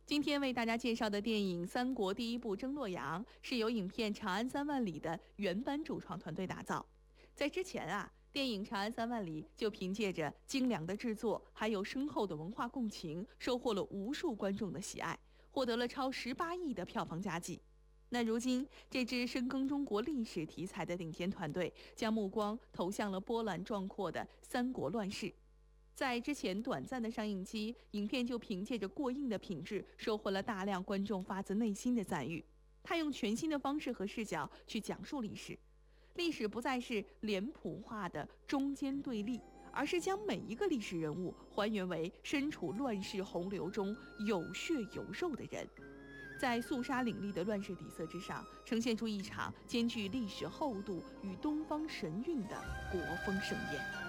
今天为大家介绍的电影《三国第一部争洛阳》是由影片《长安三万里》的原班主创团队打造。在之前电影《长安三万里》就凭借着精良的制作，还有深厚的文化共情，收获了无数观众的喜爱，获得了超18亿的票房佳绩。那如今，这支深耕中国历史题材的顶尖团队，将目光投向了波澜壮阔的三国乱世。在之前短暂的上映期，影片就凭借着过硬的品质，收获了大量观众发自内心的赞誉。他用全新的方式和视角去讲述历史，历史不再是脸谱化的中间对立，而是将每一个历史人物还原为身处乱世洪流中有血有肉的人，在肃杀凌厉的乱世底色之上，呈现出一场兼具历史厚度与东方神韵的国风盛宴。